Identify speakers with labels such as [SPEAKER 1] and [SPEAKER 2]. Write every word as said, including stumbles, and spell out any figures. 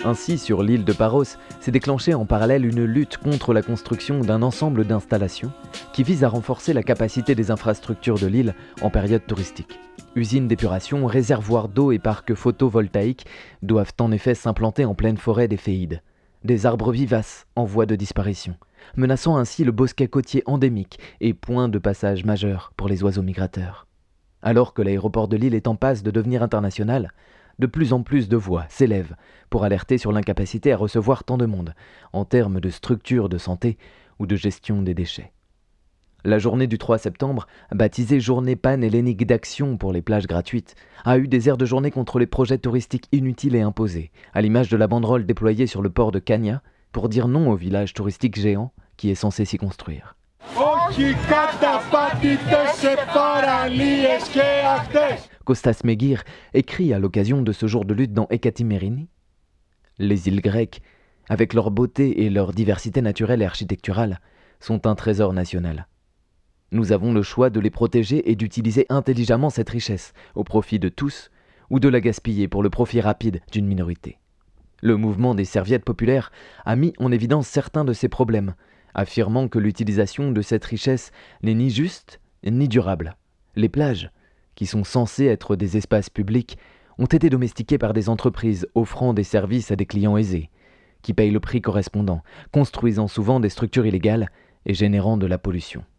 [SPEAKER 1] Ainsi, sur l'île de Paros, s'est déclenchée en parallèle une lutte contre la construction d'un ensemble d'installations qui vise à renforcer la capacité des infrastructures de l'île en période touristique. Usines d'épuration, réservoirs d'eau et parcs photovoltaïques doivent en effet s'implanter en pleine forêt des Féides. Des arbres vivaces en voie de disparition, menaçant ainsi le bosquet côtier endémique et point de passage majeur pour les oiseaux migrateurs. Alors que l'aéroport de l'île est en passe de devenir international, de plus en plus de voix s'élèvent pour alerter sur l'incapacité à recevoir tant de monde, en termes de structure de santé ou de gestion des déchets. La journée du trois septembre, baptisée Journée panhellénique d'action pour les plages gratuites, a eu des airs de journée contre les projets touristiques inutiles et imposés, à l'image de la banderole déployée sur le port de Kania pour dire non au village touristique géant qui est censé s'y construire. Kostas Megir écrit à l'occasion de ce jour de lutte dans Ekatemerini. Les îles grecques, avec leur beauté et leur diversité naturelle et architecturale, sont un trésor national. Nous avons le choix de les protéger et d'utiliser intelligemment cette richesse, au profit de tous, ou de la gaspiller pour le profit rapide d'une minorité. Le mouvement des serviettes populaires a mis en évidence certains de ces problèmes, affirmant que l'utilisation de cette richesse n'est ni juste ni durable. Les plages, qui sont censées être des espaces publics, ont été domestiquées par des entreprises offrant des services à des clients aisés, qui payent le prix correspondant, construisant souvent des structures illégales et générant de la pollution.